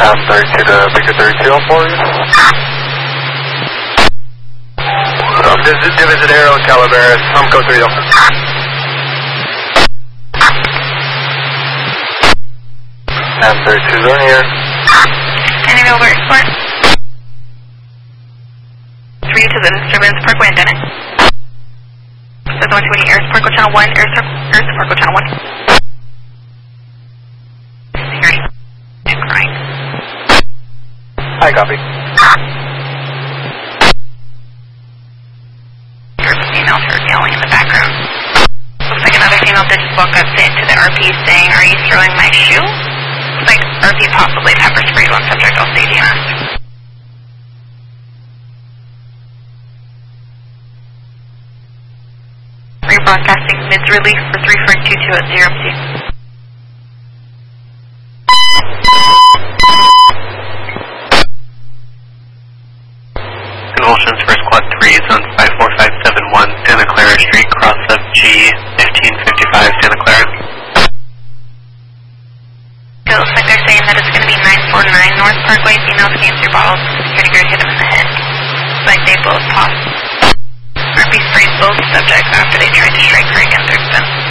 32 to Victor 32 on for you. This is Division Aero Calaveras. I'm code 3 though. And 32's on here. Any over export? 3 to the disturbance, Parkway antenna. So the 120 Air Sparkle Channel 1, Air Sparkle Channel 1. Security. Crying. Hi, copy. Females who are yelling in the background. Looks like another female did just walk up to the RP saying, "Are you throwing my shoe?" Looks like RP possibly pepper sprayed one subject off the DMS. Rebroadcasting mid-relief for 3422 at 0MC. Convulsions for Squad 3 is on 54571 Santa Clara Street, cross up G1555 Santa Clara. It looks like they're saying that it's going to be 949 North Parkway. Females came through bottles. Security guard hit them in the head. Looks like they both popped. RP sprayed both subjects after they tried to strike her again.